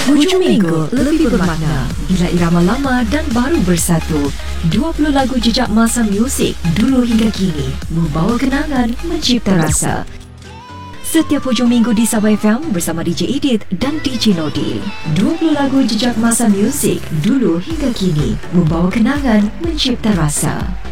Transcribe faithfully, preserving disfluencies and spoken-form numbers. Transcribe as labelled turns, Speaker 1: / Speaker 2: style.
Speaker 1: Hujung minggu lebih bermakna bila irama lama dan baru bersatu. dua puluh lagu jejak masa muzik dulu hingga kini membawa kenangan, mencipta rasa. Setiap hujung minggu di Sabah F M bersama D J Edith dan D J Nodi. dua puluh lagu jejak masa muzik dulu hingga kini membawa kenangan, mencipta rasa.